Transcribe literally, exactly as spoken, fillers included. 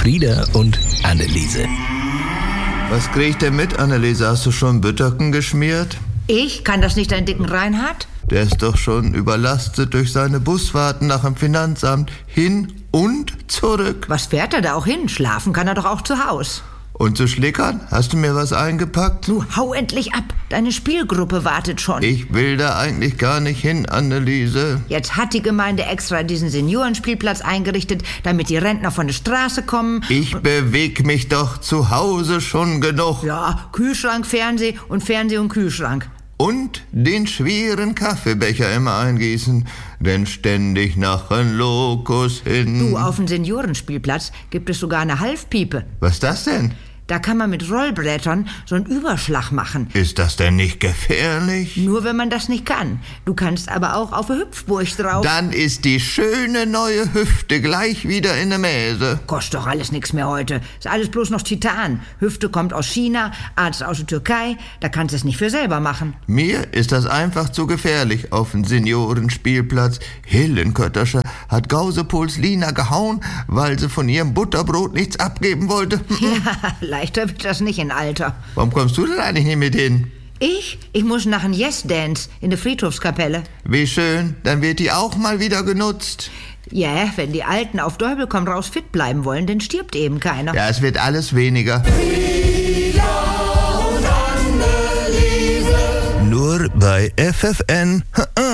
Frieda und Anneliese. Was krieg ich denn mit, Anneliese? Hast du schon Bütterken geschmiert? Ich? Kann das nicht dein dicken Reinhard? Der ist doch schon überlastet durch seine Busfahrten nach dem Finanzamt hin und zurück. Was fährt er da auch hin? Schlafen kann er doch auch zu Haus. Und zu Schlickern? Hast du mir was eingepackt? Du, hau endlich ab. Deine Spielgruppe wartet schon. Ich will da eigentlich gar nicht hin, Anneliese. Jetzt hat die Gemeinde extra diesen Seniorenspielplatz eingerichtet, damit die Rentner von der Straße kommen. Ich beweg mich doch zu Hause schon genug. Ja, Kühlschrank, Fernseh und Fernseh und Kühlschrank. Und den schweren Kaffeebecher immer eingießen, denn ständig nach ein Lokus hin. Du, auf dem Seniorenspielplatz gibt es sogar eine Halfpiepe. Was ist das denn? Da kann man mit Rollbrettern so einen Überschlag machen. Ist das denn nicht gefährlich? Nur wenn man das nicht kann. Du kannst aber auch auf eine Hüpfburg drauf. Dann ist die schöne neue Hüfte gleich wieder in der Mäse. Kostet doch alles nichts mehr heute. Ist alles bloß noch Titan. Hüfte kommt aus China, Arzt aus der Türkei. Da kannst du es nicht für selber machen. Mir ist das einfach zu gefährlich auf dem Seniorenspielplatz. Hillenköttersche hat Gausepols Lina gehauen, weil sie von ihrem Butterbrot nichts abgeben wollte. Ja, leichter wird das nicht in Alter. Warum kommst du denn eigentlich nicht mit hin? Ich? Ich muss nach einem Yes-Dance in der Friedhofskapelle. Wie schön, dann wird die auch mal wieder genutzt. Ja, wenn die Alten auf Däubel komm raus fit bleiben wollen, dann stirbt eben keiner. Ja, es wird alles weniger. Nur bei F F N